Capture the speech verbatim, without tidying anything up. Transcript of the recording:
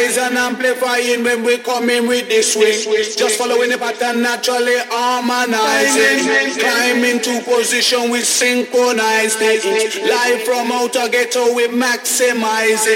rise and amplifying when we come in with this swing. Just following the pattern, naturally harmonizing. Climb into position with synchronized. Live from outer ghetto, we maximize it.